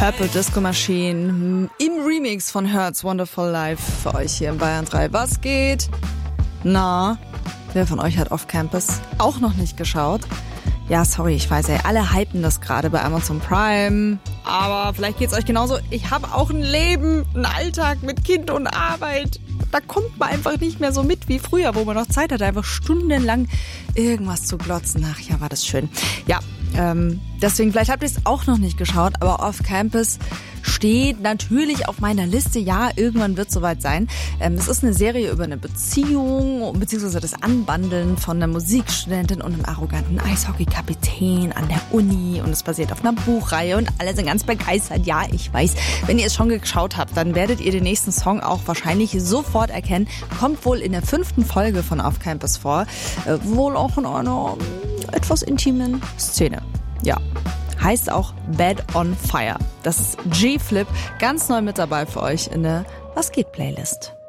Purple Disco Machine im Remix von Hertz Wonderful Life für euch hier in Bayern 3. Was geht? Na, wer von euch hat Off Campus auch noch nicht geschaut? Ja, sorry, ich weiß, ey, alle hypen das gerade bei Amazon Prime. Aber vielleicht geht's euch genauso. Ich habe auch ein Leben, einen Alltag mit Kind und Arbeit. Da kommt man einfach nicht mehr so mit wie früher, wo man noch Zeit hatte, einfach stundenlang irgendwas zu glotzen. Ach ja, war das schön. Ja, deswegen, vielleicht habt ihr es auch noch nicht geschaut, aber Off Campus steht natürlich auf meiner Liste. Ja, irgendwann wird es soweit sein. Es ist eine Serie über eine Beziehung, beziehungsweise das Anbandeln von einer Musikstudentin und einem arroganten Eishockey-Kapitän an der Uni. Und es basiert auf einer Buchreihe und alle sind ganz begeistert. Ja, ich weiß, wenn ihr es schon geschaut habt, dann werdet ihr den nächsten Song auch wahrscheinlich sofort erkennen. Kommt wohl in der 5. Folge von Off Campus vor. Wohl auch in einer etwas intimen Szene. Ja. Heißt auch Bad on Fire. Das ist G-Flip, ganz neu mit dabei für euch in der Was geht Playlist.